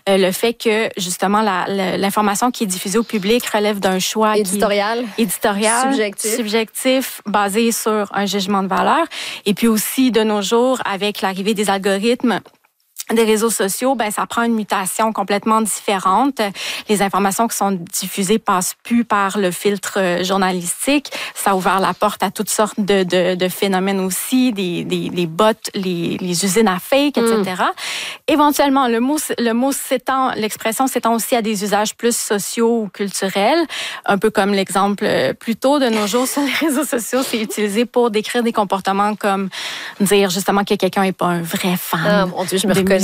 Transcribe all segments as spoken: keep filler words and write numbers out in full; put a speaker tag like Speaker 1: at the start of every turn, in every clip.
Speaker 1: euh, le fait que, justement, la, la, l'information qui est diffusée au public relève d'un choix
Speaker 2: éditorial,
Speaker 1: qui, éditorial
Speaker 2: subjectif.
Speaker 1: subjectif, basé sur un jugement de valeur. Et puis aussi, de nos jours, avec l'arrivée des algorithmes, des réseaux sociaux, ben ça prend une mutation complètement différente. Les informations qui sont diffusées passent plus par le filtre journalistique. Ça a ouvert la porte à toutes sortes de, de, de phénomènes aussi, des, des, des bots, les, les usines à fake, et cetera. Mm. Éventuellement, le mot, le mot s'étend, l'expression s'étend aussi à des usages plus sociaux ou culturels, un peu comme l'exemple plus tôt de nos jours sur les réseaux sociaux, c'est utilisé pour décrire des comportements comme dire justement que quelqu'un n'est pas un vrai fan.
Speaker 2: Ah, mon Dieu, je me reconnais.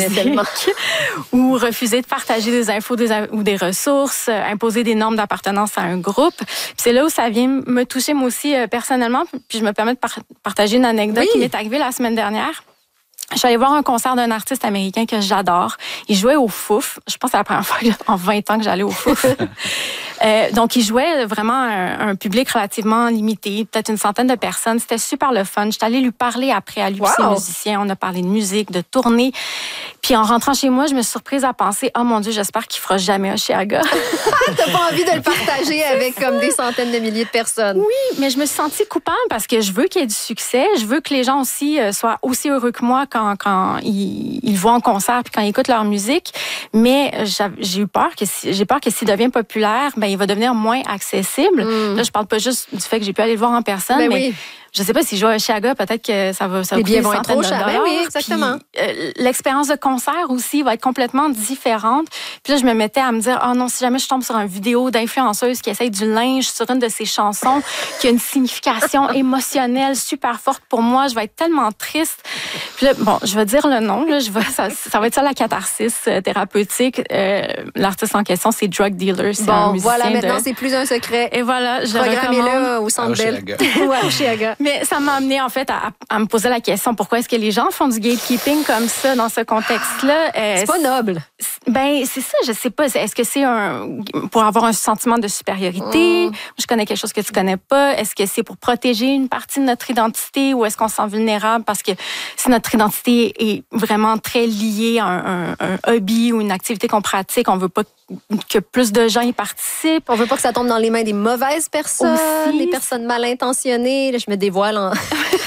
Speaker 1: Ou refuser de partager des infos des, ou des ressources, euh, imposer des normes d'appartenance à un groupe. Puis c'est là où ça vient me toucher moi aussi euh, personnellement. Puis je me permets de par- partager une anecdote oui. qui m'est arrivée la semaine dernière. Je suis allée voir un concert d'un artiste américain que j'adore. Il jouait au Fouf. Je pense que c'est la première fois en vingt ans que j'allais au Fouf. euh, donc, il jouait vraiment un, un public relativement limité, peut-être une centaine de personnes. C'était super le fun. J'étais allée lui parler après à lui, wow. ses musiciens. On a parlé de musique, de tournée. Puis en rentrant chez moi, je me suis surprise à penser, oh mon Dieu, j'espère qu'il fera jamais Osheaga.
Speaker 2: T'as pas envie de le partager avec comme des centaines de milliers de personnes.
Speaker 1: Oui, mais je me suis sentie coupable parce que je veux qu'il y ait du succès. Je veux que les gens aussi euh, soient aussi heureux que moi quand, quand ils, ils voient en concert puis quand ils écoutent leur musique. Mais j'ai eu peur que si, j'ai peur que s'il devient populaire, ben il va devenir moins accessible. Mm. Là, je parle pas juste du fait que j'ai pu aller le voir en personne, ben mais oui. Je sais pas si je joue à Osheaga, peut-être que ça va ça va coûter une centaine de dollars.
Speaker 2: Ben oui, exactement.
Speaker 1: Puis, euh, l'expérience de concert aussi va être complètement différente. Puis là, je me mettais à me dire, oh non, si jamais je tombe sur une vidéo d'influenceuse qui essaye du linge sur une de ses chansons, qui a une signification émotionnelle super forte pour moi, je vais être tellement triste. Puis là, bon, je vais dire le nom, là, je vais, ça, ça va être ça la catharsis euh, thérapeutique. Euh, l'artiste en question, c'est Drug Dealer. C'est
Speaker 2: bon,
Speaker 1: un musicien
Speaker 2: voilà, maintenant,
Speaker 1: de...
Speaker 2: c'est plus un secret.
Speaker 1: Et voilà, je le recommande.
Speaker 2: Programmez-le au Centre Bell.
Speaker 3: Ou
Speaker 2: à Osheaga.
Speaker 1: Mais ça m'a amené en fait à, à me poser la question, pourquoi est-ce que les gens font du gatekeeping comme ça dans ce contexte-là?
Speaker 2: Euh, c'est pas noble.
Speaker 1: Ben c'est ça, je sais pas. Est-ce que c'est un pour avoir un sentiment de supériorité? Mm. Je connais quelque chose que tu connais pas. Est-ce que c'est pour protéger une partie de notre identité ou est-ce qu'on se sent vulnérable parce que si notre identité est vraiment très liée à un, un, un hobby ou une activité qu'on pratique, on veut pas que plus de gens y participent.
Speaker 2: On veut pas que ça tombe dans les mains des mauvaises personnes,
Speaker 1: aussi.
Speaker 2: Des personnes mal intentionnées. Là, je me dévoile en...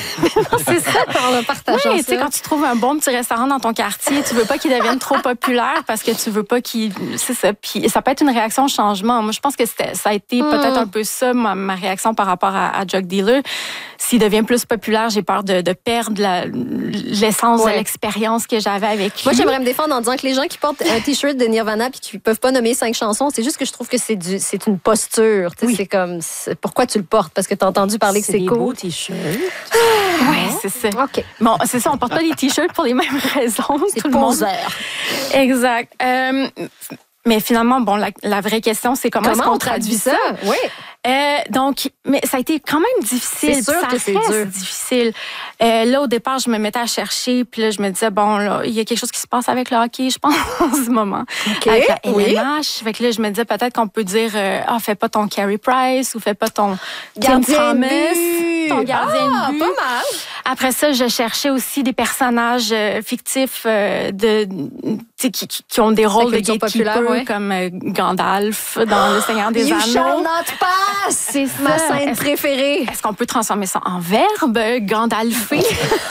Speaker 1: c'est ça.
Speaker 2: En partageant
Speaker 1: oui,
Speaker 2: ça.
Speaker 1: Tu sais, quand tu trouves un bon petit restaurant dans ton quartier, tu veux pas qu'il devienne trop populaire parce que tu veux pas qu'il... C'est ça. Puis ça peut être une réaction au changement. Moi, je pense que c'était, ça a été mm. peut-être un peu ça, ma, ma réaction par rapport à, à Drug Dealer. S'il devient plus populaire, j'ai peur de, de perdre la, l'essence ouais. de l'expérience que j'avais avec lui.
Speaker 2: Moi, j'aimerais me défendre en disant que les gens qui portent un T-shirt de Nirvana puis qui peuvent pas nommer cinq chansons, c'est juste que je trouve que c'est, du, c'est une posture. Oui. C'est comme, c'est, pourquoi tu le portes? Parce que tu as entendu parler
Speaker 1: c'est
Speaker 2: que c'est
Speaker 1: cool.
Speaker 2: C'est des
Speaker 1: beaux
Speaker 2: t-shirts.
Speaker 1: Oui, c'est ça.
Speaker 2: OK.
Speaker 1: Bon, c'est ça, on porte pas les T-shirts pour les mêmes raisons.
Speaker 2: C'est
Speaker 1: tout
Speaker 2: poseur.
Speaker 1: Le monde. Exact. Euh, mais finalement, bon, la, la vraie question, c'est comment, comment est-ce qu'on on traduit ça? ça?
Speaker 2: Oui.
Speaker 1: Euh, donc, mais ça a été quand même difficile.
Speaker 2: C'est sûr
Speaker 1: ça
Speaker 2: que c'est dur.
Speaker 1: difficile. Euh, là, au départ, je me mettais à chercher, puis là, je me disais, bon, là, il y a quelque chose qui se passe avec le hockey, je pense, en ce moment.
Speaker 2: OK,
Speaker 1: avec la
Speaker 2: oui.
Speaker 1: L M H. Fait que là, je me disais, peut-être qu'on peut dire, euh, ah, fais pas ton Carey Price, ou fais pas ton
Speaker 2: gardien
Speaker 1: Tim
Speaker 2: de
Speaker 1: but. Ton gardien
Speaker 2: ah,
Speaker 1: de but.
Speaker 2: Pas mal.
Speaker 1: Après ça, je cherchais aussi des personnages euh, fictifs euh, de, qui, qui, qui ont des rôles de gatekeeper, ouais. comme euh, Gandalf dans Le Seigneur des
Speaker 2: you
Speaker 1: Anneaux.
Speaker 2: Shall not pass!
Speaker 1: C'est
Speaker 2: ma scène
Speaker 1: est-ce,
Speaker 2: préférée.
Speaker 1: Est-ce qu'on peut transformer ça en verbe, Gandalfé?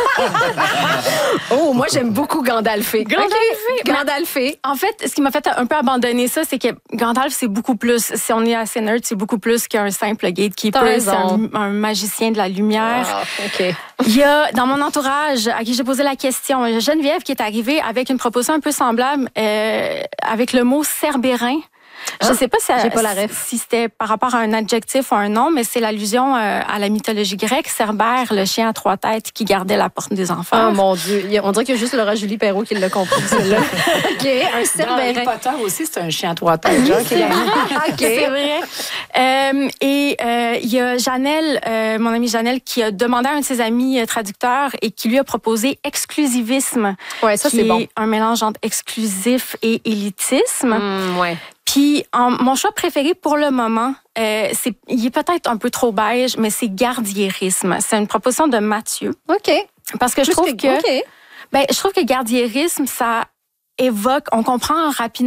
Speaker 2: Oh, moi, j'aime beaucoup Gandalfé.
Speaker 1: Gandalfé.
Speaker 2: Okay. Gandalfé.
Speaker 1: En fait, ce qui m'a fait un peu abandonner ça, c'est que Gandalf, c'est beaucoup plus, si on est assez nerd, c'est beaucoup plus qu'un simple gatekeeper. C'est un, un magicien de la lumière.
Speaker 2: Ah, OK.
Speaker 1: Il y a, dans mon entourage, à qui j'ai posé la question, Geneviève qui est arrivée avec une proposition un peu semblable, euh, avec le mot cerbérin. Je ne sais pas, si,
Speaker 2: pas la ref.
Speaker 1: si c'était par rapport à un adjectif ou un nom, mais c'est l'allusion euh, à la mythologie grecque, Cerbère, le chien à trois têtes qui gardait la porte des enfers.
Speaker 2: Oh mon Dieu, on dirait qu'il y a juste Laura Julie Perrault qui l'a compris, celle-là. OK, un cerbérin.
Speaker 3: Harry Potter aussi, c'est un chien à trois têtes.
Speaker 1: Oui, c'est vrai. Okay. C'est vrai. Euh, et euh, il y a Janelle, euh, mon amie Janelle, qui a demandé à un de ses amis traducteurs et qui lui a proposé exclusivisme.
Speaker 2: Ouais, ça
Speaker 1: qui
Speaker 2: c'est bon.
Speaker 1: Est un mélange entre exclusif et élitisme.
Speaker 2: Mmh, ouais.
Speaker 1: Puis, en, mon choix préféré pour le moment, euh, c'est, il est peut-être un peu trop beige, mais c'est gardiérisme. C'est une proposition de Mathieu.
Speaker 2: OK.
Speaker 1: Parce que je trouve que,
Speaker 2: OK.
Speaker 1: ben, je trouve que gardiérisme, ça évoque, on comprend rapidement